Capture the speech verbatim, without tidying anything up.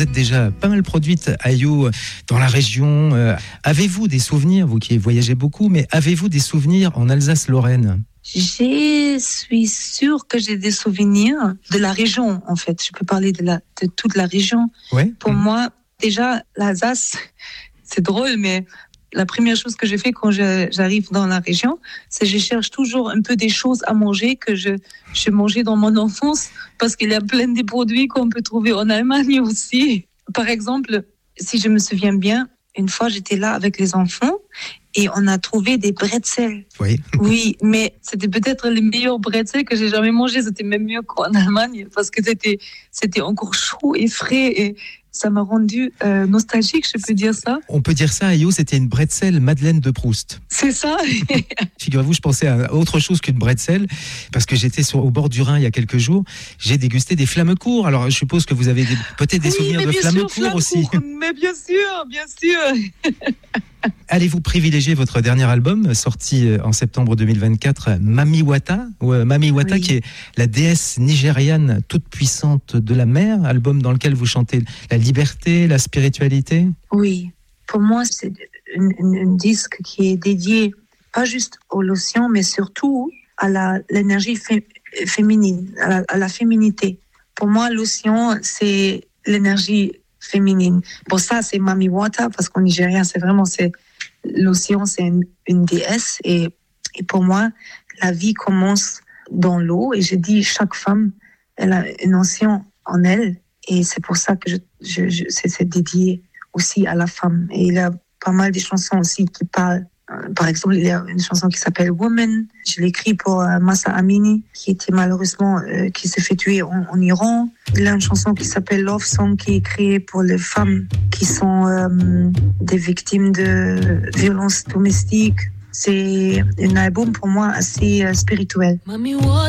êtes déjà pas mal produite, Ayo, dans la région. Euh, avez-vous des souvenirs, vous qui voyagez beaucoup, mais avez-vous des souvenirs en Alsace-Lorraine ? Je suis sûre que j'ai des souvenirs de la région, en fait. Je peux parler de, la, de toute la région. Ouais. Pour mmh. moi, déjà, l'Alsace, c'est drôle, mais la première chose que je fais quand je, j'arrive dans la région, c'est que je cherche toujours un peu des choses à manger que je, je mangeais dans mon enfance, parce qu'il y a plein de produits qu'on peut trouver en Allemagne aussi. Par exemple, si je me souviens bien, une fois, j'étais là avec les enfants et on a trouvé des bretzels. Oui. Oui, mais c'était peut-être les meilleurs bretzels que j'ai jamais mangés. C'était même mieux qu'en Allemagne parce que c'était, c'était encore chaud et frais et ça m'a rendu euh, nostalgique, je peux dire ça. On peut dire ça, Ayo, c'était une bretzel Madeleine de Proust. C'est ça. Figurez-vous, je pensais à autre chose qu'une bretzel, parce que j'étais sur, au bord du Rhin il y a quelques jours, j'ai dégusté des flammecourt. Alors, je suppose que vous avez des, peut-être des oui, souvenirs de flammecourt aussi. Mais bien sûr, bien sûr. Allez-vous privilégier votre dernier album, sorti en septembre deux mille vingt-quatre, Mami Wata, ou Mami Wata, oui. qui est la déesse nigériane toute puissante de la mer, album dans lequel vous chantez la liberté, la spiritualité? Oui, pour moi, c'est un disque qui est dédié pas juste aux l'océan, mais surtout à la, l'énergie fé, féminine, à la, à la féminité. Pour moi, l'océan, c'est l'énergie féminine. Pour ça, c'est Mami Wata, parce qu'en nigérien, c'est vraiment, c'est, l'océan, c'est une, une déesse. Et, et pour moi, la vie commence dans l'eau. Et je dis, chaque femme, elle a un océan en elle. Et c'est pour ça que je, je, je, c'est, c'est dédié aussi à la femme. Et il y a pas mal de chansons aussi qui parlent. Par exemple, il y a une chanson qui s'appelle Woman. Je l'ai écrite pour euh, Massa Amini, qui était malheureusement, euh, qui s'est fait tuer en, en Iran. Il y a une chanson qui s'appelle Love Song, qui est créée pour les femmes qui sont euh, des victimes de violences domestiques. C'est un album pour moi assez euh, spirituel. Mami,